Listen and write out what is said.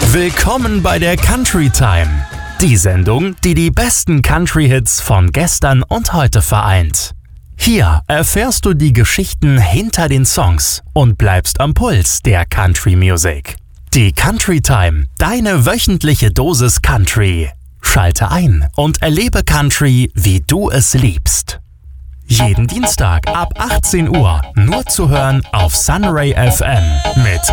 Willkommen bei der Country Time. Die Sendung, die die besten Country-Hits von gestern und heute vereint. Hier erfährst du die Geschichten hinter den Songs und bleibst am Puls der Country Music. Die Country Time, deine wöchentliche Dosis Country. Schalte ein und erlebe Country, wie du es liebst. Jeden Dienstag ab 18 Uhr nur zu hören auf Sunray FM mit